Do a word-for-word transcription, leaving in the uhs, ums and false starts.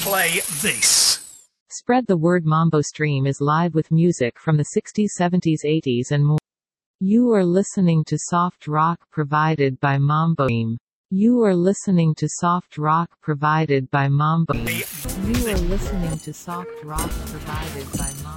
play this. Spread the word. Mambo Stream is live with music from the sixties, seventies, eighties and more. You are listening to soft rock provided by Mambo Stream. You are listening to soft rock provided by Mambo. You are listening to soft rock provided by Mambo.